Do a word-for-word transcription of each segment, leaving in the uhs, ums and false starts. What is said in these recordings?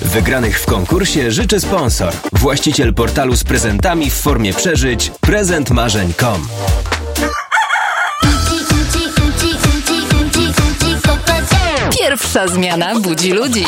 Wygranych w konkursie życzy sponsor. Właściciel portalu z prezentami w formie przeżyć prezent marzeń kropka com. Pierwsza zmiana budzi ludzi.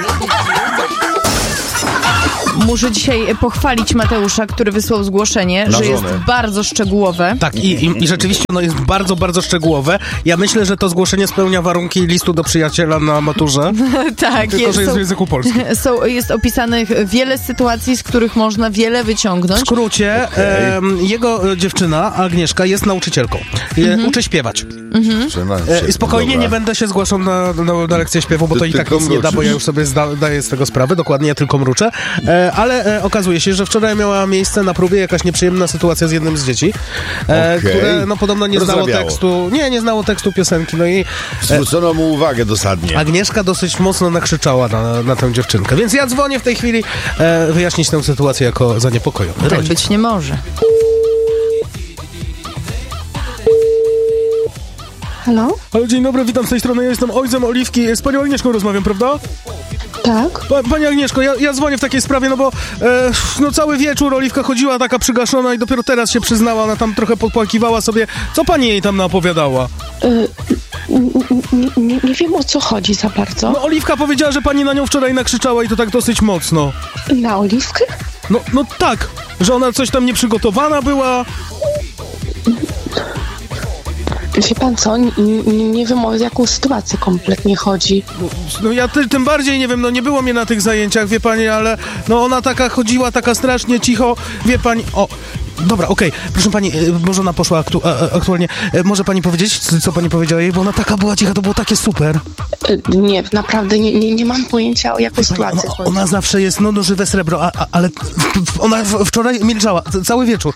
Muszę dzisiaj pochwalić Mateusza, który wysłał zgłoszenie, Na że żonę. jest bardzo szczegółowe. Tak, i, i, i rzeczywiście ono jest bardzo, bardzo szczegółowe. Ja myślę, że to zgłoszenie spełnia warunki listu do przyjaciela na maturze, Tak, tylko że jest w są, języku polskim. są, jest opisanych wiele sytuacji, z których można wiele W wyciągnąć. skrócie, Okej. em, jego e, dziewczyna, Agnieszka, jest nauczycielką. E, Uczy śpiewać. Trzymaj E, się. I spokojnie, Dobra. nie będę się zgłaszał na, na, na lekcję śpiewu, bo Ty to i tak tylko nic nie da, bo mruczysz. ja już sobie zda, zdaję z tego sprawę, dokładnie, ja tylko mruczę. E, ale e, okazuje się, że wczoraj miała miejsce na próbie jakaś nieprzyjemna sytuacja z jednym z dzieci, e, Okej. które no podobno nie znało Rozrabiało. tekstu, nie, nie znało tekstu piosenki, no i Zwrócono mu uwagę dosadnie. Agnieszka dosyć mocno nakrzyczała na, na tę dziewczynkę, więc ja dzwonię w tej chwili e, wyjaśnić tę sytuację jako zaniepokojony Tak rodzic. być nie może. Halo? Ale dzień dobry, witam z tej strony, ja jestem ojcem Oliwki, z panią Agnieszką rozmawiam, prawda? Tak? Pa, pani Agnieszko, ja, ja dzwonię w takiej sprawie, no bo e, no cały wieczór Oliwka chodziła taka przygaszona i dopiero teraz się przyznała, ona tam trochę podpłakiwała sobie. Co pani jej tam napowiadała? Y, n- n- nie, nie wiem, o co chodzi za bardzo. No Oliwka powiedziała, że pani na nią wczoraj nakrzyczała i to tak dosyć mocno. Na Oliwkę? No, no tak, że ona coś tam nieprzygotowana była. Wie pan co? N- n- nie wiem, o jaką sytuację kompletnie chodzi. No ja ty, tym bardziej nie wiem, no nie było mnie na tych zajęciach, wie pani, ale no ona taka chodziła, taka strasznie cicho, wie pani, o... Dobra, okej, proszę pani, e, może ona poszła aktu, a, a, aktualnie, e, może pani powiedzieć, co, co pani powiedziała jej, bo ona taka była cicha, to było takie super. Y, nie, naprawdę nie, nie, nie mam pojęcia, o jaką sytuację Ona, chodzi. ona zawsze jest, no, no żywe srebro, a, a, ale w- w- ona w, wczoraj milczała, c- cały wieczór.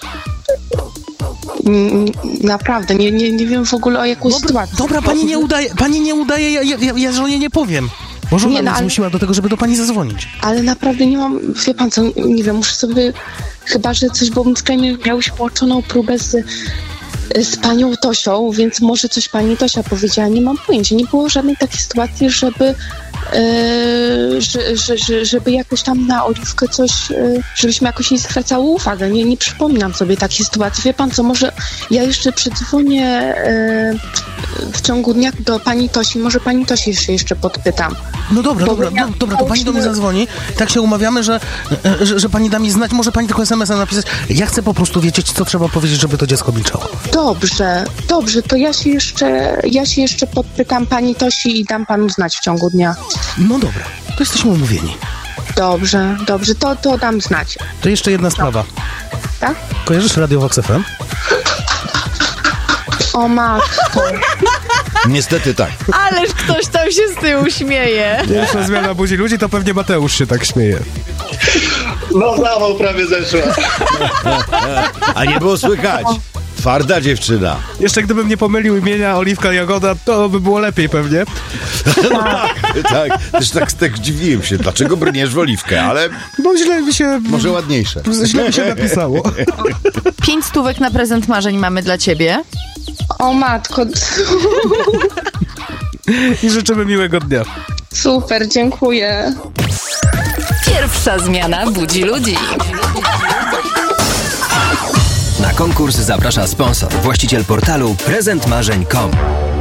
N- Naprawdę, nie, nie, nie wiem w ogóle, o jaką sytuację Dobra, pani nie udaje, pani nie udaje, ja, ja, ja, ja żonie nie powiem. Bo żona Nie, no, mnie ale- zmusiła do tego, żeby do pani zadzwonić. Ale naprawdę nie mam, wie pan co, nie wiem, muszę sobie, chyba, że coś, bo wczoraj miałyśmy połączoną próbę z, z panią Tosią, więc może coś pani Tosia powiedziała, nie mam pojęcia, nie było żadnej takiej sytuacji, żeby, e, że, że, że, żeby jakoś tam na Oliwkę coś, e, żebyśmy jakoś jej zwracały uwagę, nie, nie przypominam sobie takiej sytuacji, wie pan co, może ja jeszcze przedzwonię e, w ciągu dnia do pani Tosi, może pani Tosi jeszcze, jeszcze podpytam. No dobra, Bo dobra, ja- no, dobra, to pani do mnie zadzwoni. Tak się umawiamy, że, e, że, że pani da mi znać. Może pani tylko es em es a napisać. Ja chcę po prostu wiedzieć, co trzeba powiedzieć, żeby to dziecko milczało. Dobrze, dobrze, to ja się jeszcze, ja się jeszcze podpytam pani Tosi i dam panu znać w ciągu dnia. No dobra, to jesteśmy umówieni. Dobrze, dobrze, to, to dam znać, To jeszcze jedna sprawa. tak? Kojarzysz Radio Vox F M? O matko. Niestety tak. Ależ ktoś tam się z tyłu śmieje. Pierwsza zmiana budzi ludzi, to pewnie Mateusz się tak śmieje. No zawał prawie zeszła. A nie było słychać. Twarda dziewczyna. Jeszcze gdybym nie pomylił imienia Oliwka Jagoda, to by było lepiej pewnie. Tak, też tak, tak dziwiłem się. Dlaczego brniesz w Oliwkę? Ale Bo źle mi się... może ładniejsze. Źle mi się napisało. Pięć stówek na prezent marzeń mamy dla ciebie. O matko. I życzymy miłego dnia. Super, dziękuję. Pierwsza zmiana budzi ludzi. Na konkurs zaprasza sponsor. Właściciel portalu prezent marzeń kropka com.